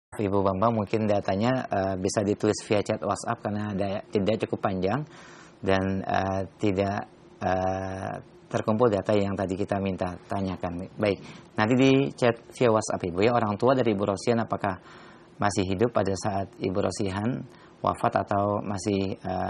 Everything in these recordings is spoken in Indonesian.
Ibu Bambang, mungkin datanya bisa ditulis via chat WhatsApp karena tidak cukup panjang dan tidak terkumpul data yang tadi kita minta tanyakan. Baik, nanti di chat via WhatsApp Ibu ya. Orang tua dari Ibu Rosihan apakah masih hidup pada saat Ibu Rosihan wafat atau masih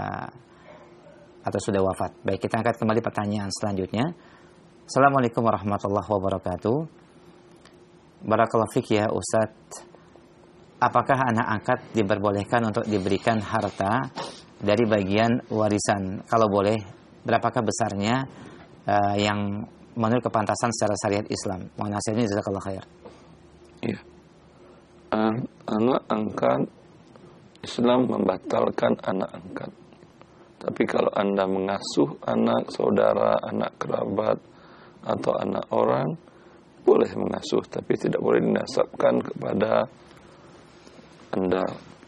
atau sudah wafat? Baik, kita angkat kembali pertanyaan selanjutnya. Assalamualaikum warahmatullahi wabarakatuh. Barakallahu fik ya Ustadz. Apakah anak angkat diperbolehkan untuk diberikan harta dari bagian warisan? Kalau boleh, berapakah besarnya yang menurut kepantasan secara syariat Islam? Mohon nasihatnya, jazakallahu khair. Iya. Anak angkat, Islam membatalkan anak angkat. Tapi kalau Anda mengasuh anak saudara, anak kerabat, atau anak orang, boleh mengasuh, tapi tidak boleh dinasabkan kepada Anda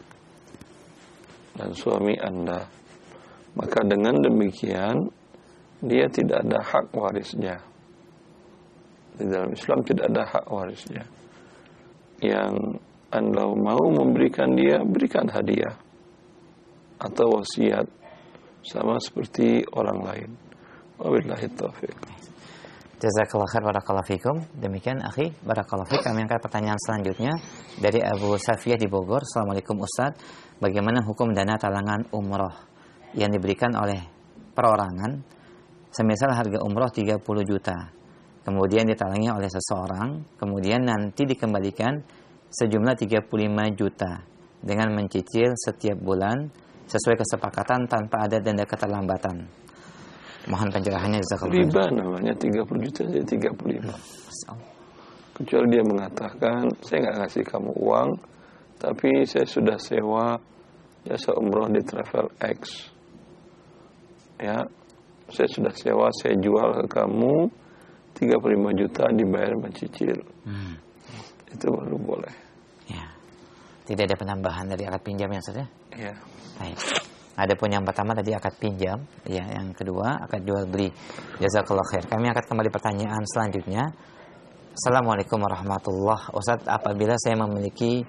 dan suami Anda. Maka dengan demikian dia tidak ada hak warisnya. Di dalam Islam tidak ada hak warisnya. Yang Anda mau memberikan dia, berikan hadiah atau wasiat sama seperti orang lain. Wabillahi taufiq. Jazakallahu khair, barakallahu fikum. Demikian akhi, barakallahu fik. Kami angkat pertanyaan selanjutnya dari Abu Safiyah di Bogor. Assalamualaikum Ustaz, bagaimana hukum dana talangan umroh yang diberikan oleh perorangan? Semisal harga umroh 30 juta, kemudian ditalangi oleh seseorang, kemudian nanti dikembalikan sejumlah 35 juta dengan mencicil setiap bulan sesuai kesepakatan tanpa ada denda keterlambatan. Mohon pencerahannya, jazakallahu khair. Riba namanya, 30 juta jadi 35. Kecuali dia mengatakan, saya nggak ngasih kamu uang, tapi saya sudah sewa jasa umroh di Travel X. Ya, saya sudah sewa, saya jual ke kamu 35 juta dibayar mencicil. Itu baru boleh. Ya. Tidak ada penambahan dari akad pinjam ya Ustaz ya? Ya. Baik. Adapun yang pertama tadi akad pinjam, ya, yang kedua akad jual beli. Jazakallahu khair. Kami angkat kembali pertanyaan selanjutnya. Assalamualaikum warahmatullahi wabarakatuh. Ustaz, apabila saya memiliki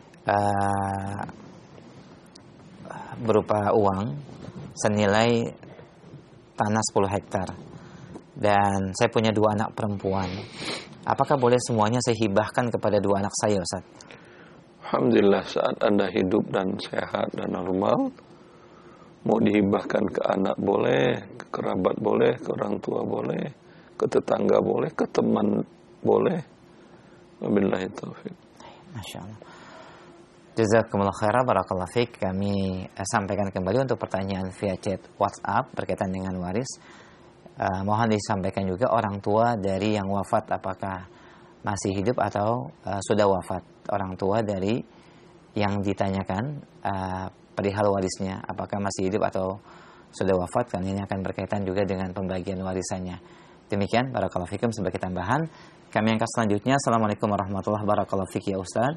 berupa uang senilai tanah 10 hektar dan saya punya 2 anak perempuan, apakah boleh semuanya saya hibahkan kepada 2 anak saya, Ustaz? Alhamdulillah, saat Anda hidup dan sehat dan normal, mau dihibahkan ke anak boleh, ke kerabat boleh, ke orang tua boleh, ke tetangga boleh, ke teman boleh. Wabillahi taufiq. Masya Allah. Jazakumullah khairan, barakallahu fiik. Kami sampaikan kembali untuk pertanyaan via chat WhatsApp berkaitan dengan waris. Mohon disampaikan juga orang tua dari yang wafat apakah masih hidup atau sudah wafat. Orang tua dari yang ditanyakan perihal warisnya apakah masih hidup atau sudah wafat, karena ini akan berkaitan juga dengan pembagian warisannya. Demikian, barakallahu fikum. Sebagai tambahan, kami angkat selanjutnya. Assalamualaikum warahmatullahi wabarakatuh. Ya Ustaz,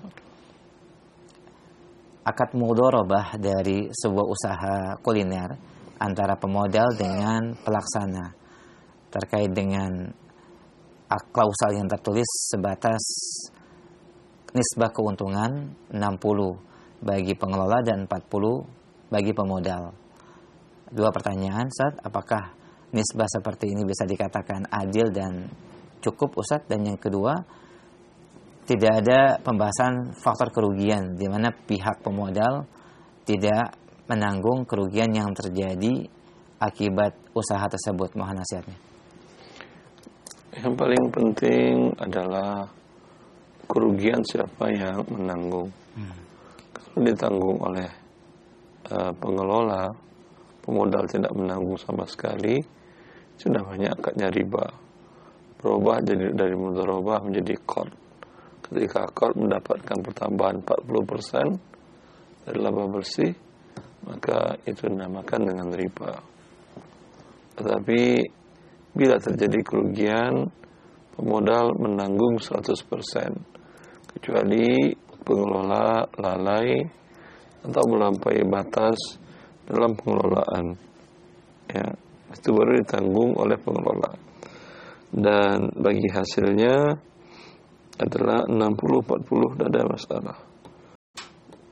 akad mudharabah dari sebuah usaha kuliner antara pemodal dengan pelaksana terkait dengan klausal yang tertulis sebatas nisbah keuntungan 60 bagi pengelola dan 40 bagi pemodal. 2 pertanyaan, Ustaz. Apakah nisbah seperti ini bisa dikatakan adil dan cukup, Ustaz? Dan yang kedua, tidak ada pembahasan faktor kerugian di mana pihak pemodal tidak menanggung kerugian yang terjadi akibat usaha tersebut. Mohon nasihatnya. Yang paling penting adalah kerugian siapa yang menanggung. Kalau ditanggung oleh pengelola, pemodal tidak menanggung sama sekali, sudah banyak akadnya riba. Berubah jadi dari mudharabah menjadi qard. Ketika qard mendapatkan pertambahan 40% dari laba bersih, maka itu dinamakan dengan riba. Tetapi bila terjadi kerugian, pemodal menanggung 100%, kecuali pengelola lalai atau melampaui batas dalam pengelolaan. Ya, itu baru ditanggung oleh pengelola. Dan bagi hasilnya adalah 60-40, tidak ada masalah.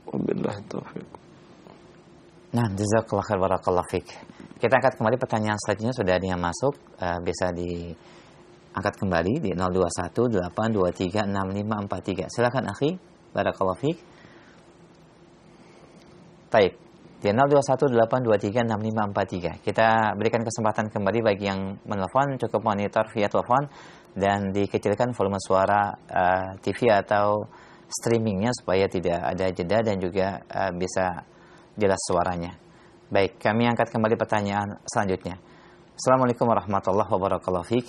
Wabillahi taufiq. Nah, jazakallahu khair, barakallahu fik. Kita angkat kembali pertanyaan selanjutnya, sudah ada yang masuk, bisa diangkat kembali di 0218236543. Silakan akhi, barakallahu fik. Baik, di 0218236543. Kita berikan kesempatan kembali bagi yang menelpon, cukup monitor via telepon dan dikecilkan volume suara TV atau streamingnya supaya tidak ada jeda dan juga bisa jelas suaranya. Baik, kami angkat kembali pertanyaan selanjutnya. Assalamualaikum warahmatullahi wabarakatuh. Fik.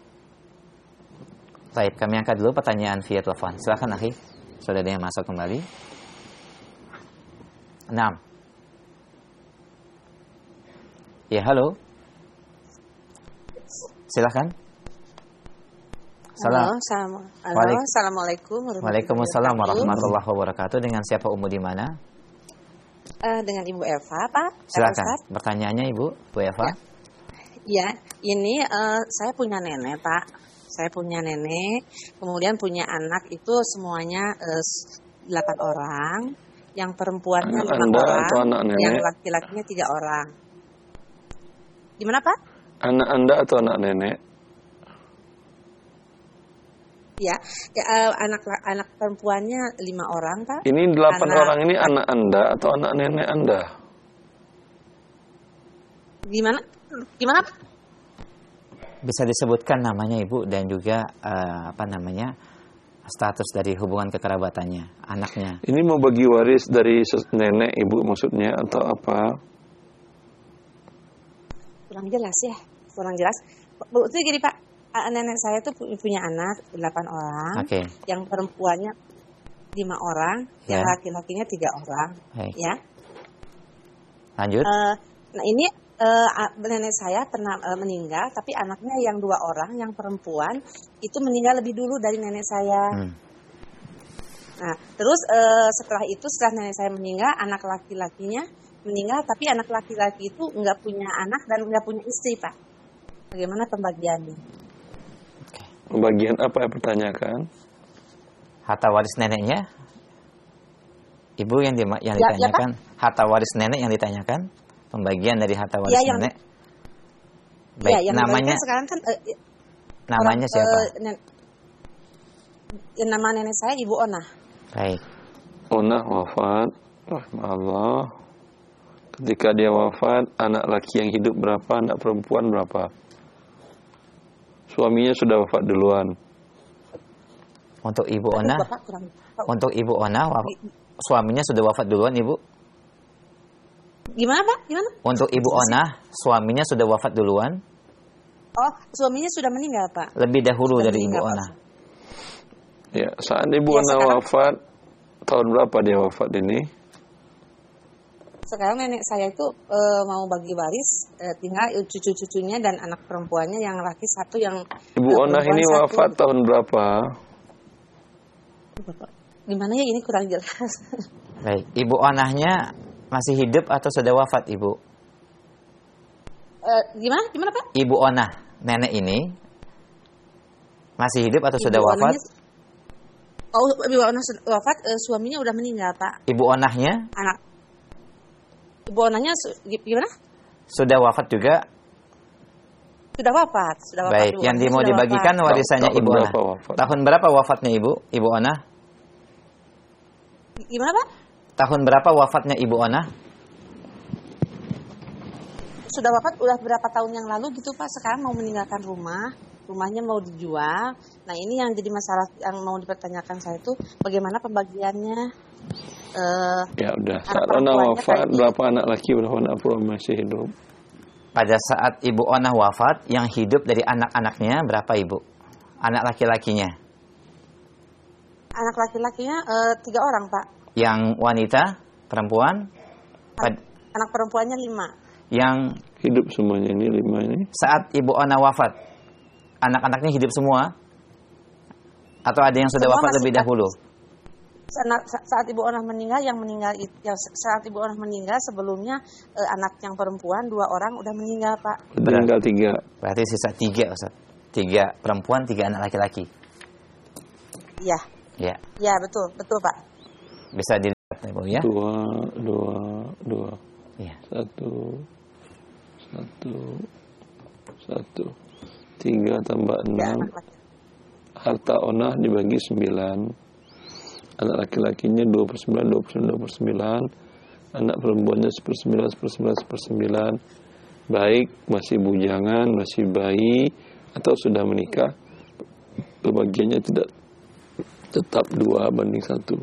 Baik, kami angkat dulu pertanyaan via telepon. Silakan akhi, sudah ada yang masuk kembali. 6. Ya, halo. Silakan. Assalamualaikum Waalaikumsalam warahmatullahi wabarakatuh. Dengan siapa Umu di mana? Dengan Ibu Eva, Pak. Silakan. Pertanyaannya Ibu Eva. Ya, ini saya punya nenek, Pak. Saya punya nenek, kemudian punya anak itu semuanya 8 orang. Yang perempuannya 5 orang, yang laki-lakinya 3 orang. Gimana, Pak? Anak Anda atau anak nenek? Ya, anak perempuannya 5 orang, Pak. Ini 8 orang ini anak Anda atau anak nenek Anda? Gimana, Pak? Bisa disebutkan namanya Ibu dan juga status dari hubungan kekerabatannya, anaknya. Ini mau bagi waris dari nenek Ibu maksudnya atau apa? Kurang jelas ya, kurang jelas. Itu gini, Pak, nenek saya tuh punya anak 8 orang. Okay. Yang perempuannya 5 orang, yang laki-lakinya 3 orang. Ya. Lanjut. Nah ini nenek saya pernah meninggal, tapi anaknya yang 2 orang, yang perempuan itu meninggal lebih dulu dari nenek saya. Nah, terus setelah nenek saya meninggal, anak laki-lakinya meninggal, tapi anak laki-laki itu nggak punya anak dan nggak punya istri, Pak. Bagaimana pembagiannya? Pembagian apa yang dipertanyakan? Harta waris neneknya, Ibu yang ditanyakan. Harta waris nenek yang ditanyakan. Pembagian dari harta waris nenek. Baik, yang namanya sekarang kan namanya siapa? Nama nenek saya Ibu Ona. Baik. Ona wafat. Allah. Ketika dia wafat, anak laki yang hidup berapa, anak perempuan berapa? Suaminya sudah wafat duluan. Untuk Ibu Ona, suaminya sudah wafat duluan, Ibu. Gimana, Pak? Gimana? Untuk Ibu Ona, suaminya sudah wafat duluan. Oh, suaminya sudah meninggal, Pak. Lebih dahulu dari Ibu Ona. Ya, saat Ibu Ona wafat, tahun berapa dia wafat ini? Sekarang nenek saya itu mau bagi waris, tinggal cucu-cucunya dan anak perempuannya, yang laki 1, yang Ibu Ona ini 1. Wafat tahun berapa? Gimana ya, ini kurang jelas. Baik, Ibu Onahnya masih hidup atau sudah wafat, Ibu? Gimana, Pak? Ibu Onah, nenek ini masih hidup atau sudah wafat? Ibu Onah wafat, suaminya udah meninggal, Pak. Ibu Onahnya? Ibu Onahnya gimana? Sudah wafat juga? Sudah wafat. Baik, yang mau dibagikan warisannya Ibu Ona. Tahun berapa wafatnya Ibu Ona? Gimana, Pak? Tahun berapa wafatnya Ibu Ona? Sudah wafat udah berapa tahun yang lalu gitu, Pak. Sekarang mau meninggalkan rumahnya mau dijual. Nah, ini yang jadi masalah yang mau dipertanyakan saya itu, bagaimana pembagiannya? Ya udah, saat Ona wafat, berapa anak laki, berapa anak perempuan masih hidup? Pada saat Ibu Ona wafat, yang hidup dari anak-anaknya berapa, Ibu? Anak laki-lakinya? Anak laki-lakinya 3 orang, Pak. Yang wanita, perempuan? Anak perempuannya 5. Yang hidup semuanya ini 5 ini? Saat Ibu Ona wafat, anak-anaknya hidup semua? Atau ada yang sudah wafat lebih dahulu? Saat Ibu Ona meninggal, saat Ibu Ona meninggal sebelumnya anak yang perempuan 2 orang udah meninggal, Pak. Meninggal 3. Berarti sisa 3, Ustaz. 3 perempuan, 3 anak laki-laki. Iya. Ya. Ya, betul Pak. Bisa dilihat Ibu ya. 2. Iya. 1. 3 tambah 6. Harta onah dibagi 9. Anak laki-lakinya 29. Anak perempuannya 1/9. Baik masih bujangan, masih bayi, atau sudah menikah, pembagiannya tidak tetap 2/1.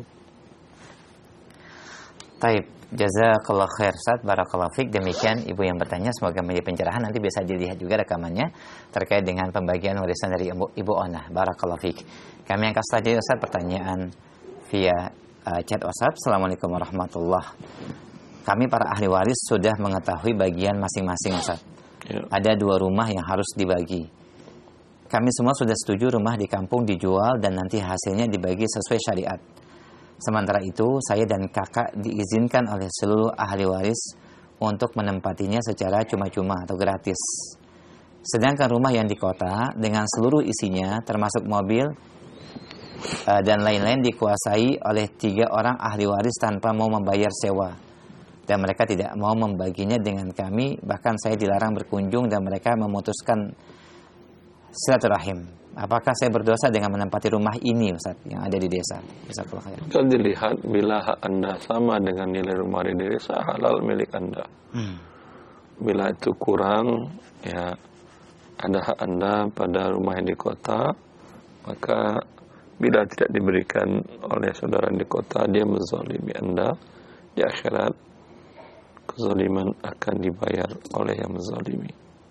Taib, jazakallah khair Ustaz, barakallahu fiik. Demikian ibu yang bertanya, semoga menjadi pencerahan. Nanti bisa dilihat juga rekamannya terkait dengan pembagian warisan dari ibu Onah. Barakallahu fiik. Kami angkat saja Ustaz pertanyaan via chat WhatsApp. Assalamualaikum warahmatullahi. Kami para ahli waris sudah mengetahui bagian masing-masing Ustaz. Ya. Ada 2 rumah yang harus dibagi. Kami semua sudah setuju rumah di kampung dijual dan nanti hasilnya dibagi sesuai syariat. Sementara itu, saya dan kakak diizinkan oleh seluruh ahli waris untuk menempatinya secara cuma-cuma atau gratis. Sedangkan rumah yang di kota dengan seluruh isinya termasuk mobil dan lain-lain dikuasai oleh 3 orang ahli waris tanpa mau membayar sewa. Dan mereka tidak mau membaginya dengan kami, bahkan saya dilarang berkunjung dan mereka memutuskan silaturahim. Apakah saya berdosa dengan menempati rumah ini Ustaz yang ada di desa? Jazakallahu khair. Kalau dilihat bila hak Anda sama dengan nilai rumah di desa, halal milik Anda. Bila itu kurang, ya ada hak Anda pada rumah yang di kota, maka bila tidak diberikan oleh saudara di kota, dia menzalimi Anda. Di akhirat kezaliman akan dibayar oleh yang menzalimi.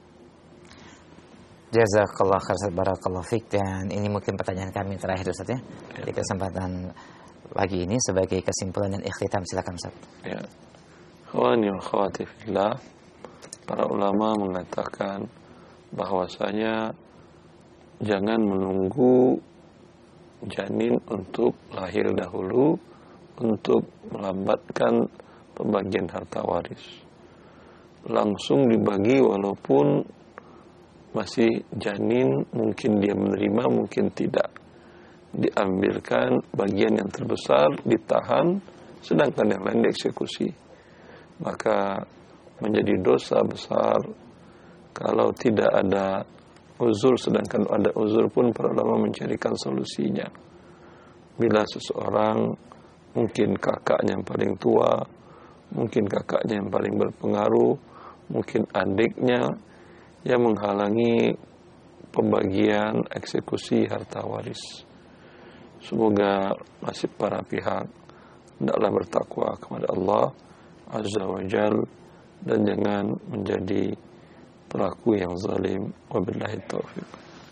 Jazakallah khair, barakallahu fiik. Dan ini mungkin pertanyaan kami terakhir Ustaz ya. Di kesempatan pagi ini sebagai kesimpulan dan ikhtitam, silakan Ustaz. Ya. Khawani wa khawati fillah, para ulama mengatakan bahwasanya jangan menunggu janin untuk lahir dahulu untuk melambatkan pembagian harta waris. Langsung dibagi walaupun masih janin, mungkin dia menerima, mungkin tidak. Diambilkan bagian yang terbesar, ditahan, sedangkan yang lain dieksekusi. Maka menjadi dosa besar kalau tidak ada uzur, sedangkan ada uzur pun para ulama mencarikan solusinya. Bila seseorang, mungkin kakaknya yang paling tua, mungkin kakaknya yang paling berpengaruh, mungkin adiknya yang menghalangi pembagian eksekusi harta waris. Semoga nasib para pihak hendaklah bertakwa kepada Allah Azza wa Jal dan jangan menjadi pelaku yang zalim. Wabillahi taufiq.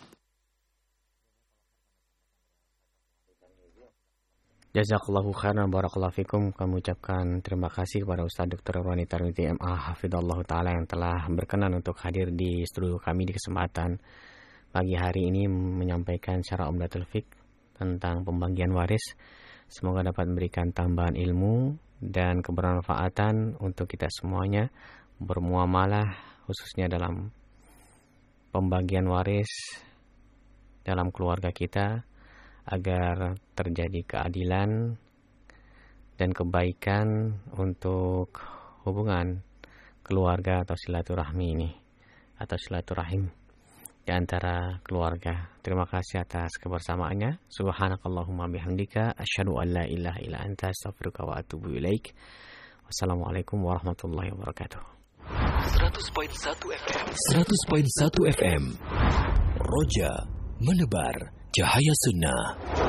Jazakallahu khairan, barakallahu fikum. Kami ucapkan terima kasih kepada Ustaz Dr. Roni Tarmidhi MA Hafidhallahu Ta'ala yang telah berkenan untuk hadir di studio kami di kesempatan pagi hari ini menyampaikan secara Umdatul Fiqh tentang pembagian waris. Semoga dapat memberikan tambahan ilmu dan kebermanfaatan untuk kita semuanya bermuamalah, khususnya dalam pembagian waris dalam keluarga kita, agar terjadi keadilan dan kebaikan untuk hubungan keluarga atau silaturahmi ini, atau silaturahim di antara keluarga. Terima kasih atas kebersamaannya. Subhanakallahumma bihamdika asyhadu an la ilaha illa anta astaghfiruka wa atubu ilaik. Wassalamualaikum warahmatullahi wabarakatuh. 100.1 FM. 100.1 FM. Roja menebar cahaya sunnah.